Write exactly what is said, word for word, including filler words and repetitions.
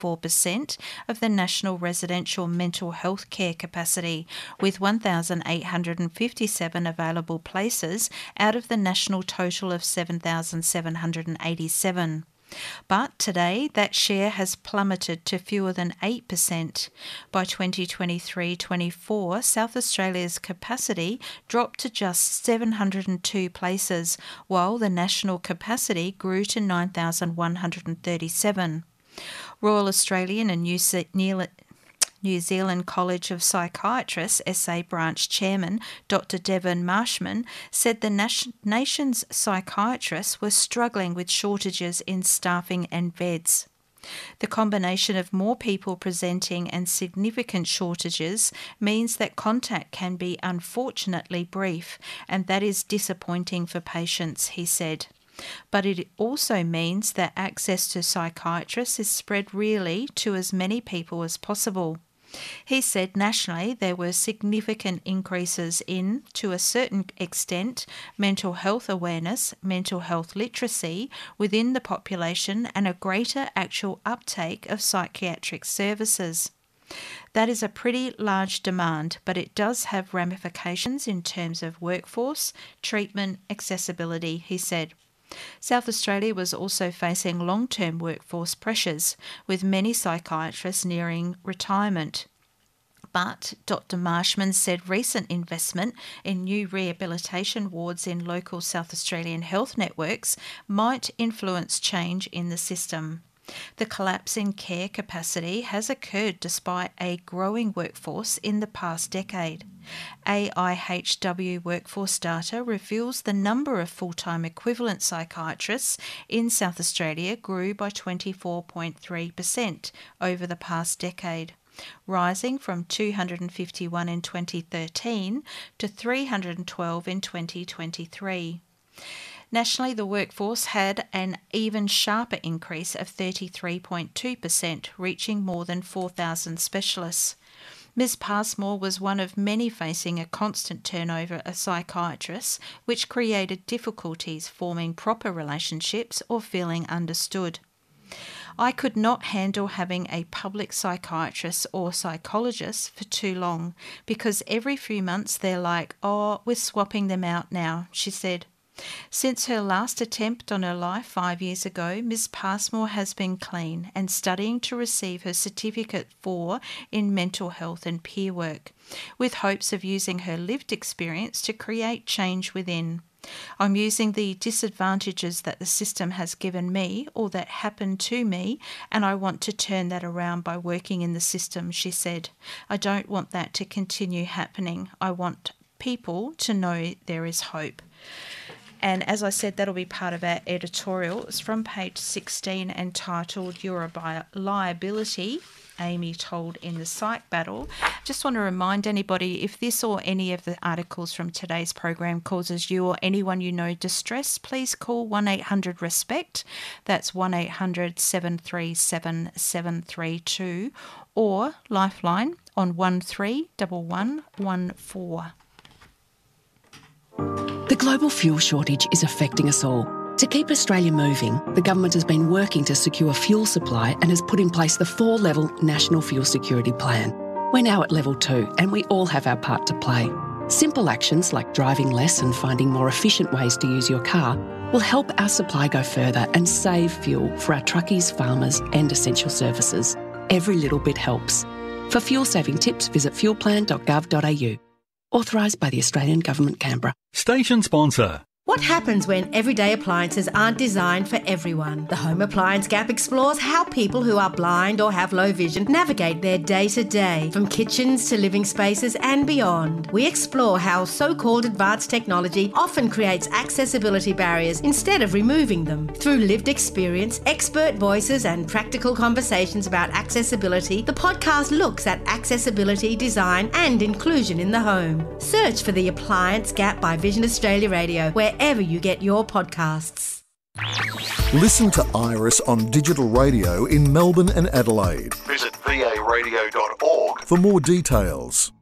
four percent of the national residential mental health care capacity, with one thousand eight hundred fifty-seven available places out of the national total of seven thousand seven hundred eighty-seven. But today, that share has plummeted to fewer than eight percent. By twenty twenty-three twenty-four, South Australia's capacity dropped to just seven hundred two places, while the national capacity grew to nine thousand one hundred thirty-seven. Royal Australian and New Zealand New Zealand College of Psychiatrists S A branch chairman Doctor Devon Marshman said the nation, nation's psychiatrists were struggling with shortages in staffing and beds. The combination of more people presenting and significant shortages means that contact can be unfortunately brief, and that is disappointing for patients, he said. But it also means that access to psychiatrists is spread really to as many people as possible. He said nationally there were significant increases in, to a certain extent, mental health awareness, mental health literacy within the population, and a greater actual uptake of psychiatric services. That is a pretty large demand, but it does have ramifications in terms of workforce, treatment, accessibility, he said. South Australia was also facing long-term workforce pressures, with many psychiatrists nearing retirement. But Doctor Marshman said recent investment in new rehabilitation wards in local South Australian health networks might influence change in the system. The collapse in care capacity has occurred despite a growing workforce in the past decade. A I H W workforce data reveals the number of full-time equivalent psychiatrists in South Australia grew by twenty-four point three percent over the past decade, rising from two hundred fifty-one in twenty thirteen to three hundred twelve in twenty twenty-three. Nationally, the workforce had an even sharper increase of thirty-three point two percent, reaching more than four thousand specialists. Miz Passmore was one of many facing a constant turnover of psychiatrists, which created difficulties forming proper relationships or feeling understood. I could not handle having a public psychiatrist or psychologist for too long, because every few months they're like, oh, we're swapping them out now, she said. Since her last attempt on her life five years ago, Miz Passmore has been clean and studying to receive her Certificate four in mental health and peer work, with hopes of using her lived experience to create change within. I'm using the disadvantages that the system has given me or that happened to me, and I want to turn that around by working in the system, she said. I don't want that to continue happening. I want people to know there is hope. And as I said, that'll be part of our editorial. It's from page sixteen, entitled You're a Liability, Amy told in the Psych Battle. Just want to remind anybody, if this or any of the articles from today's program causes you or anyone you know distress, please call one eight hundred RESPECT. That's one eight hundred seven three seven seven three two, or Lifeline on one three one one one four. The global fuel shortage is affecting us all. To keep Australia moving, the government has been working to secure fuel supply and has put in place the four-level National Fuel Security Plan. We're now at level two, and we all have our part to play. Simple actions like driving less and finding more efficient ways to use your car will help our supply go further and save fuel for our truckies, farmers and essential services. Every little bit helps. For fuel-saving tips, visit fuel plan dot gov dot a u. Authorised by the Australian Government, Canberra. Station sponsor. What happens when everyday appliances aren't designed for everyone? The Home Appliance Gap explores how people who are blind or have low vision navigate their day-to-day, from kitchens to living spaces and beyond. We explore how so-called advanced technology often creates accessibility barriers instead of removing them. Through lived experience, expert voices and practical conversations about accessibility, the podcast looks at accessibility, design and inclusion in the home. Search for The Appliance Gap by Vision Australia Radio, where wherever you get your podcasts. Listen to Iris on digital radio in Melbourne and Adelaide. Visit v a radio dot org for more details.